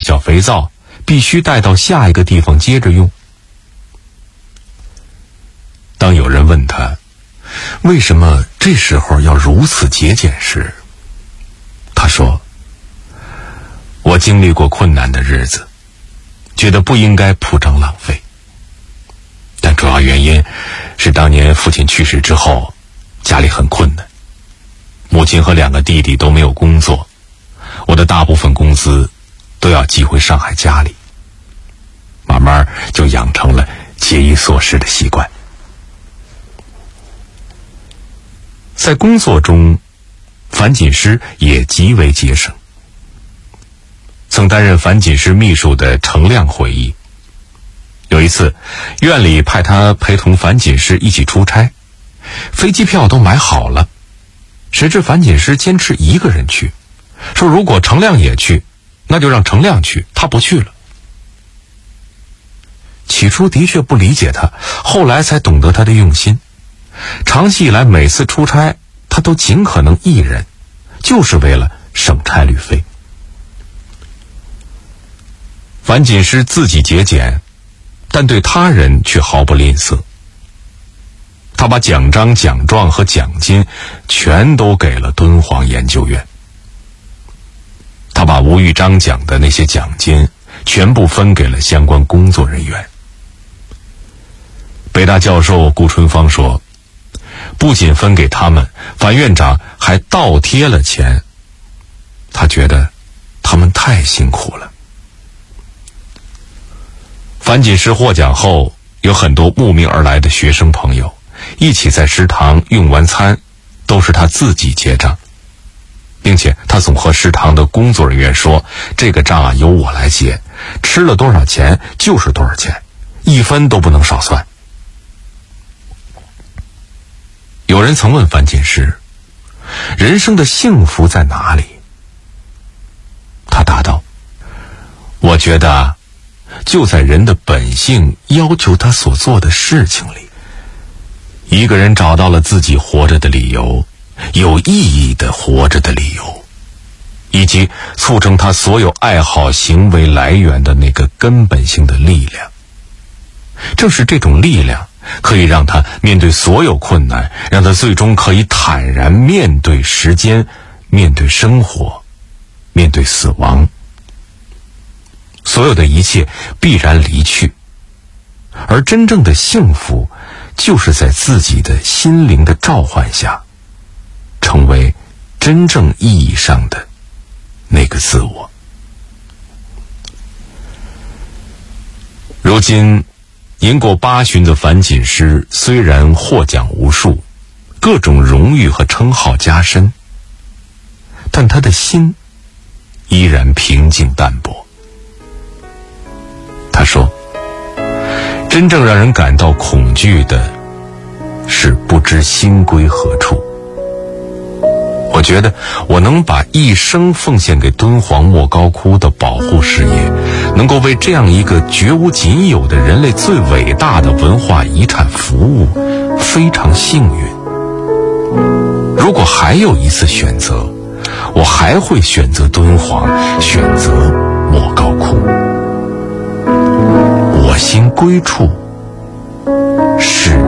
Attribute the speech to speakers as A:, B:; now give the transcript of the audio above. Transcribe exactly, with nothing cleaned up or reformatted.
A: 角肥皂必须带到下一个地方接着用。当有人问他为什么这时候要如此节俭时，他说，我经历过困难的日子，觉得不应该铺张浪费，但主要原因是当年父亲去世之后，家里很困难，母亲和两个弟弟都没有工作，我的大部分工资都要寄回上海家里，慢慢就养成了节衣缩食的习惯。在工作中，樊锦诗也极为节省。曾担任樊锦诗秘书的程亮回忆，有一次院里派他陪同樊锦诗一起出差，飞机票都买好了，谁知樊锦诗坚持一个人去，说如果程亮也去，那就让程亮去，他不去了。起初的确不理解他，后来才懂得他的用心。长期以来，每次出差他都尽可能一人，就是为了省差旅费。樊锦诗自己节俭，但对他人却毫不吝啬。他把奖章、奖状和奖金全都给了敦煌研究院。他把吴玉章奖的那些奖金全部分给了相关工作人员。北大教授顾春芳说，不仅分给他们，樊院长还倒贴了钱，他觉得他们太辛苦了。樊锦诗获奖后，有很多慕名而来的学生朋友一起在食堂用完餐，都是他自己结账，并且他总和食堂的工作人员说，这个账啊由我来结，吃了多少钱就是多少钱，一分都不能少算。有人曾问樊锦诗，人生的幸福在哪里？他答道，我觉得就在人的本性要求他所做的事情里。一个人找到了自己活着的理由，有意义的活着的理由，以及促成他所有爱好行为来源的那个根本性的力量。正是这种力量可以让他面对所有困难，让他最终可以坦然面对时间，面对生活，面对死亡。所有的一切必然离去，而真正的幸福就是在自己的心灵的召唤下，成为真正意义上的那个自我。如今年过八旬的樊锦诗虽然获奖无数，各种荣誉和称号加身，但他的心依然平静淡泊。他说，真正让人感到恐惧的是不知心归何处。我觉得我能把一生奉献给敦煌莫高窟的保护事业，能够为这样一个绝无仅有的人类最伟大的文化遗产服务，非常幸运。如果还有一次选择，我还会选择敦煌，选择莫高窟。我心归处，